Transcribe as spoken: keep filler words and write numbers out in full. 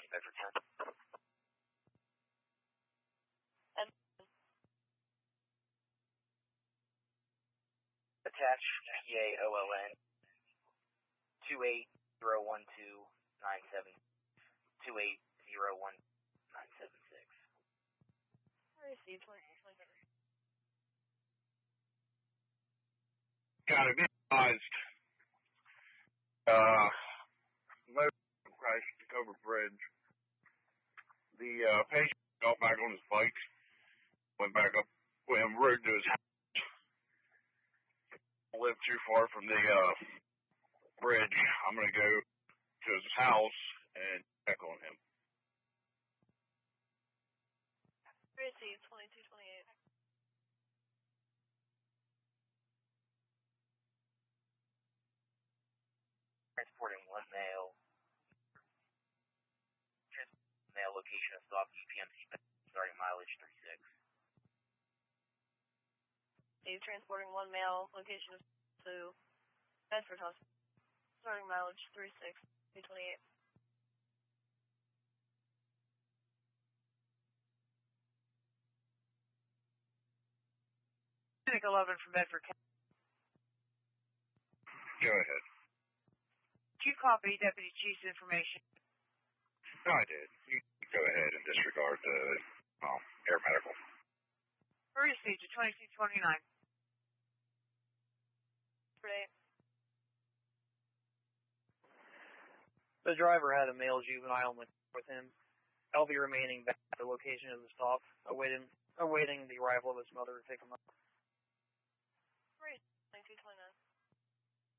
Bedford ten. And attached P A O L N two eight zero one two nine seven two eight zero one nine seven six. Received twenty-two twenty-seven. Got it. Advised. Uh, motor crashed over bridge. The uh, patient got back on his bike, went back up, went rode to his house. Don't live too far from the uh, bridge. I'm gonna go to his house and check on him. Received twenty-two twenty-eight. Transporting one male. Transporting male location of stop U P M C starting mileage three six. Steve transporting one male, location of two Bedford Hospital, starting mileage three six two twenty-eight. Clinic eleven from Bedford County. Go ahead. Did you copy Deputy Chief's information? No, I did. You can go ahead and disregard the um, air medical. Received to twenty-two twenty-nine. Great. The driver had a male juvenile with him. L V remaining back at the location of the stop, awaiting, awaiting the arrival of his mother to pick him up.